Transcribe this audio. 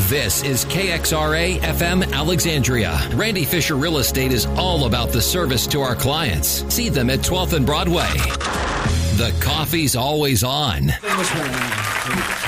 This is KXRA FM Alexandria. Randy Fisher Real Estate is all about the service to our clients. See them at 12th and Broadway. The coffee's always on.